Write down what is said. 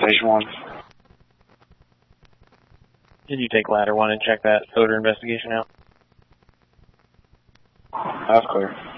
Station 1. Did you take ladder 1 and check that odor investigation out? That's clear.